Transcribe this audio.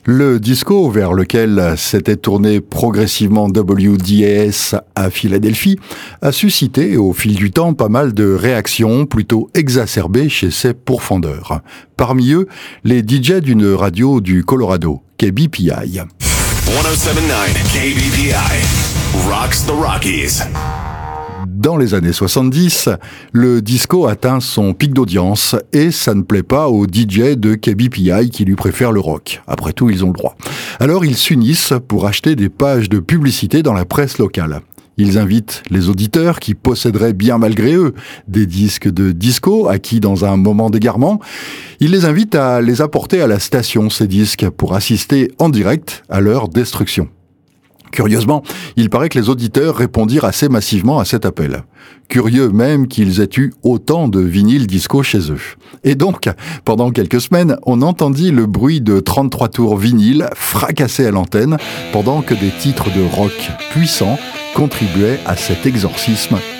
Le disco, vers lequel s'était tourné progressivement WDAS à Philadelphie, a suscité au fil du temps pas mal de réactions plutôt exacerbées chez ses pourfendeurs. Parmi eux, les DJ d'une radio du Colorado, KBPI. 1079 KBPI rocks the Rockies. Dans les années 70, le disco atteint son pic d'audience et ça ne plaît pas aux DJ de KBPI qui lui préfèrent le rock. Après tout, ils ont le droit. Alors ils s'unissent pour acheter des pages de publicité dans la presse locale. Ils invitent les auditeurs qui posséderaient bien malgré eux des disques de disco acquis dans un moment d'égarement. Ils les invitent à les apporter à la station, ces disques, pour assister en direct à leur destruction. Curieusement, il paraît que les auditeurs répondirent assez massivement à cet appel. Curieux même qu'ils aient eu autant de vinyles disco chez eux. Et donc, pendant quelques semaines, on entendit le bruit de 33 tours vinyle fracasser à l'antenne, pendant que des titres de rock puissants contribuaient à cet exorcisme